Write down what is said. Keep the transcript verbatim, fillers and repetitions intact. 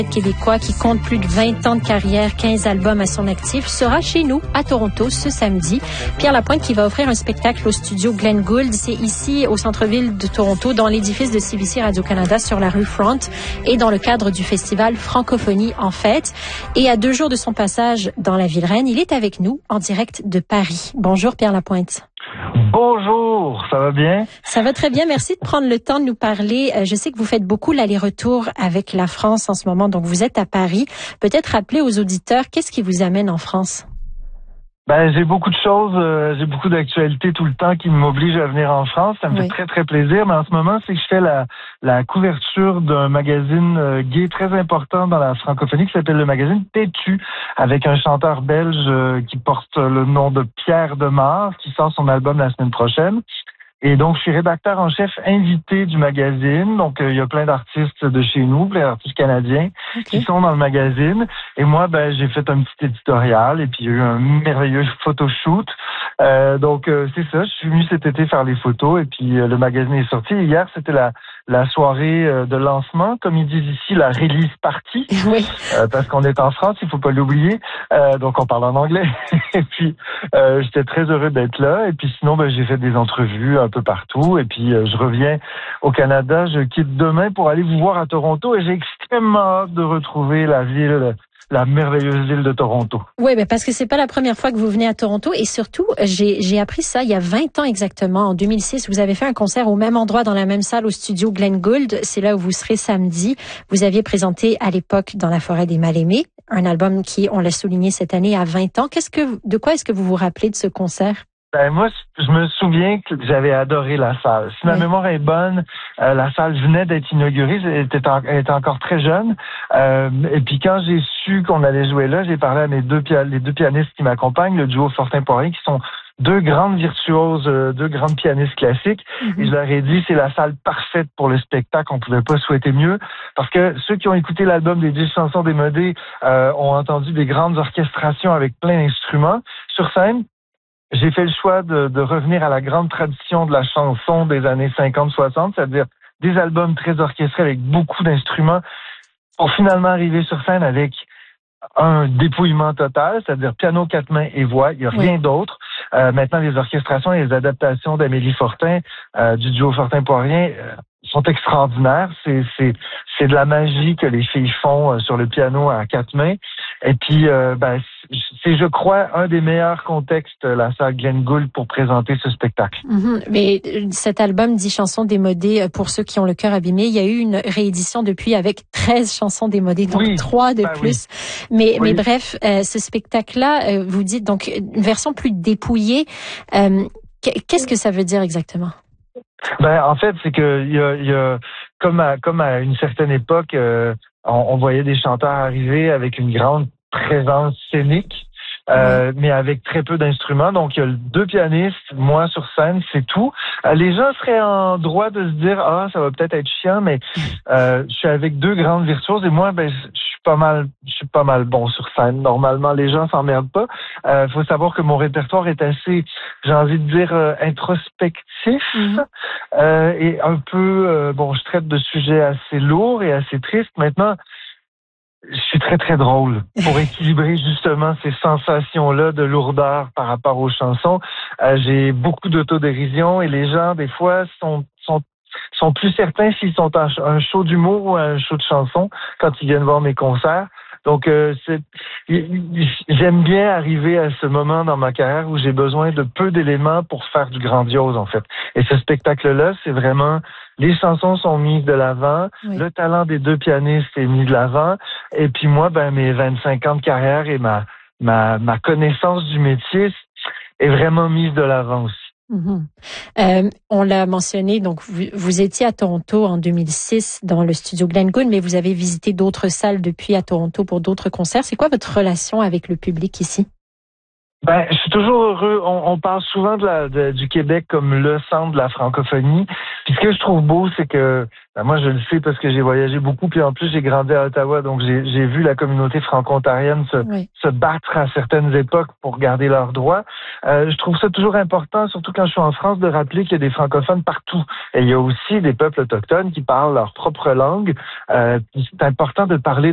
Québécois qui compte plus de vingt ans de carrière, quinze albums à son actif, sera chez nous à Toronto ce samedi. Pierre Lapointe qui va offrir un spectacle au studio Glenn Gould. C'est ici au centre-ville de Toronto, dans l'édifice de C B C Radio-Canada sur la rue Front et dans le cadre du festival Francophonie en fête. Et à deux jours de son passage dans la ville reine, il est avec nous en direct de Paris. Bonjour Pierre Lapointe. Bonjour, ça va bien? Ça va très bien, merci de prendre le temps de nous parler. Je sais que vous faites beaucoup l'aller-retour avec la France en ce moment, donc vous êtes à Paris. Peut-être rappeler aux auditeurs, qu'est-ce qui vous amène en France? Ben, j'ai beaucoup de choses, euh, j'ai beaucoup d'actualités tout le temps qui m'obligent à venir en France. Ça me oui. fait très, très plaisir. Mais en ce moment, c'est que je fais la, la couverture d'un magazine euh, gay très important dans la francophonie qui s'appelle le magazine Têtu, avec un chanteur belge euh, qui porte le nom de Pierre Demar, qui sort son album la semaine prochaine. Et donc, je suis rédacteur en chef invité du magazine. Donc, euh, il y a plein d'artistes de chez nous, plein d'artistes canadiens okay. qui sont dans le magazine. Et moi, ben, j'ai fait un petit éditorial et puis il y a eu un merveilleux photoshoot. Euh, donc, euh, c'est ça. Je suis venu cet été faire les photos et puis euh, le magazine est sorti. Et hier, c'était la, la soirée euh, de lancement, comme ils disent ici, la release party. Oui. Euh, parce qu'on est en France, il faut pas l'oublier. Euh, donc, on parle en anglais. et puis, euh, j'étais très heureux d'être là. Et puis, sinon, ben, j'ai fait des entrevues un peu partout. Et puis, euh, je reviens au Canada. Je quitte demain pour aller vous voir à Toronto. Et j'ai extrêmement hâte de retrouver la ville, la merveilleuse ville de Toronto. Oui, mais parce que c'est pas la première fois que vous venez à Toronto. Et surtout, j'ai, j'ai appris ça il y a vingt ans exactement. En deux mille six, vous avez fait un concert au même endroit, dans la même salle, au studio Glenn Gould. C'est là où vous serez samedi. Vous aviez présenté à l'époque Dans la forêt des mal-aimés, un album qui, on l'a souligné cette année, a vingt ans. Qu'est-ce que, de quoi est-ce que vous vous rappelez de ce concert? Ben moi, je me souviens que j'avais adoré la salle. Si ma oui. mémoire est bonne, euh, la salle venait d'être inaugurée, elle était, en, elle était encore très jeune. Euh, et puis quand j'ai su qu'on allait jouer là, j'ai parlé à mes deux les deux pianistes qui m'accompagnent, le duo Fortin-Poirier, qui sont deux grandes virtuoses, euh, deux grandes pianistes classiques. Mm-hmm. Et je leur ai dit, c'est la salle parfaite pour le spectacle. On pouvait pas souhaiter mieux. Parce que ceux qui ont écouté l'album des dix chansons démodées euh, ont entendu des grandes orchestrations avec plein d'instruments sur scène. J'ai fait le choix de, de revenir à la grande tradition de la chanson des années cinquante soixante, c'est-à-dire des albums très orchestrés avec beaucoup d'instruments, pour finalement arriver sur scène avec un dépouillement total, c'est-à-dire piano, quatre mains et voix, il n'y a rien oui. d'autre. Euh, maintenant, les orchestrations et les adaptations d'Amélie Fortin, euh, du duo Fortin-Poirier, euh, sont extraordinaires. C'est, c'est, c'est de la magie que les filles font euh, sur le piano à quatre mains. Et puis, euh, ben, c'est, je crois, un des meilleurs contextes, la salle Glenn Gould, pour présenter ce spectacle. Mm-hmm. Mais cet album, dix chansons démodées, pour ceux qui ont le cœur abîmé, il y a eu une réédition depuis avec treize chansons démodées, donc oui. trois de ben plus. Oui. Mais, oui. mais bref, euh, ce spectacle-là, euh, vous dites donc une version plus dépouillée. Euh, qu'est-ce que ça veut dire exactement? Ben, en fait, c'est que il y a, y a comme à comme à une certaine époque, euh, on, on voyait des chanteurs arriver avec une grande présence scénique, euh, oui. mais avec très peu d'instruments. Donc, il y a deux pianistes, moi sur scène, c'est tout. Euh, les gens seraient en droit de se dire, ah, ça va peut-être être chiant, mais euh, je suis avec deux grandes virtuoses et moi, ben, je suis pas mal, je suis pas mal bon sur scène. Normalement, les gens s'emmerdent pas. Euh, faut savoir que mon répertoire est assez, j'ai envie de dire, euh, introspectif mm-hmm. euh, et un peu, euh, bon, je traite de sujets assez lourds et assez tristes. Maintenant, je suis très, très drôle pour équilibrer justement ces sensations-là de lourdeur par rapport aux chansons. Euh, j'ai beaucoup d'autodérision et les gens, des fois, sont, sont, sont plus certains s'ils sont à un show d'humour ou à un show de chansons quand ils viennent voir mes concerts. Donc, euh, c'est, j'aime bien arriver à ce moment dans ma carrière où j'ai besoin de peu d'éléments pour faire du grandiose, en fait. Et ce spectacle-là, c'est vraiment, les chansons sont mises de l'avant, oui. le talent des deux pianistes est mis de l'avant, et puis moi, ben, mes vingt-cinq ans de carrière et ma, ma, ma connaissance du métier est vraiment mise de l'avant aussi. Mm-hmm. Euh, on l'a mentionné, donc vous, vous étiez à Toronto en deux mille six dans le studio Glenn Gould, mais vous avez visité d'autres salles depuis à Toronto pour d'autres concerts. C'est quoi votre relation avec le public ici? Ben, je suis toujours heureux. On, on parle souvent de la, de, du Québec comme le centre de la francophonie. Puis ce que je trouve beau, c'est que ben moi je le sais parce que j'ai voyagé beaucoup, puis en plus j'ai grandi à Ottawa, donc j'ai, j'ai vu la communauté franco-ontarienne se, oui. se battre à certaines époques pour garder leurs droits. Euh, je trouve ça toujours important, surtout quand je suis en France, de rappeler qu'il y a des francophones partout. Et il y a aussi des peuples autochtones qui parlent leur propre langue. Euh, c'est important de parler